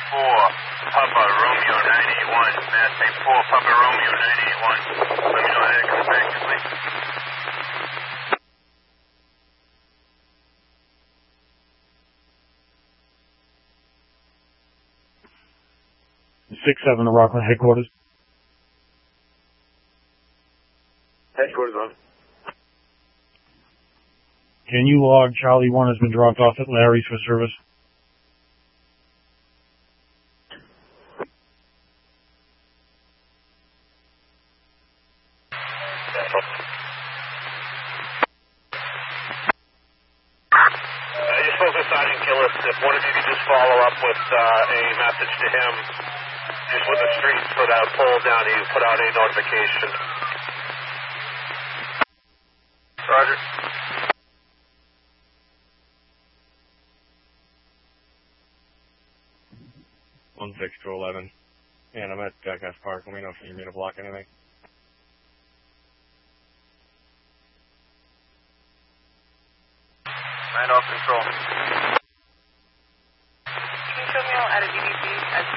Papa Romeo 981. Mustang 4 Papa Romeo 981. Let me know how that comes back to, please. 6-7 to Rockland headquarters. Headquarters on. Can you log Charlie 1 has been dropped off at Larry's for service? Just focus on and kill us. If one of you could just follow up with a message to him, just when the streets put out pull down, he put out a notification. Roger. 16-11. And I'm at Jackass Park. Let me know if you need me to block anything. Off control. Can you show me all at a DD